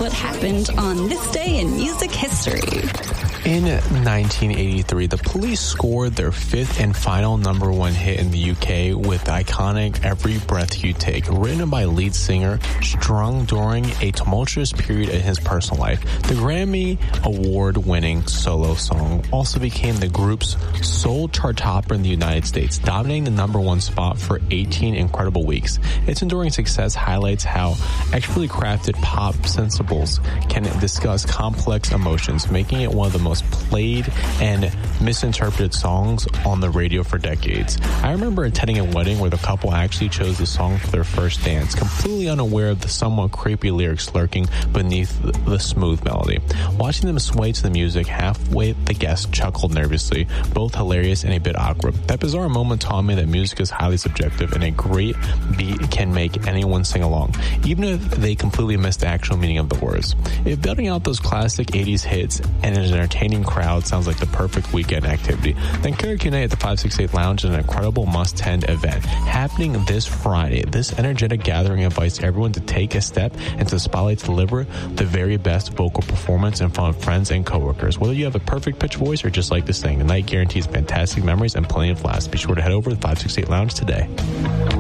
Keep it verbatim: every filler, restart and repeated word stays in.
what happened on this day in music history. In nineteen eighty-three, the Police scored their fifth and final number one hit in the U K with the iconic Every Breath You Take, written by lead singer, strung during a tumultuous period in his personal life. The Grammy Award-winning solo song also became the group's sole chart topper in the United States, dominating the number one spot for eighteen incredible weeks. Its enduring success highlights how expertly crafted pop sensibles can discuss complex emotions, making it one of the most played and misinterpreted songs on the radio for decades. I remember attending a wedding where the couple actually chose the song for their first dance, completely unaware of the somewhat creepy lyrics lurking beneath the smooth melody. Watching them sway to the music, halfway the guests chuckled nervously, both hilarious and a bit awkward. That bizarre moment taught me that music is highly subjective and a great beat can make anyone sing along, even if they completely missed the actual meaning of the words. If building out those classic eighties hits and an entertaining crowd sounds like the perfect weekend activity, then Karaoke Night at the five sixty-eight Lounge is an incredible must-attend event happening this Friday. This energetic gathering invites everyone to take a step and to spotlight to deliver the very best vocal performance in front of friends and coworkers. Whether you have a perfect pitch voice or just like to sing, the night guarantees fantastic memories and plenty of laughs. Be sure to head over to the five sixty-eight Lounge today.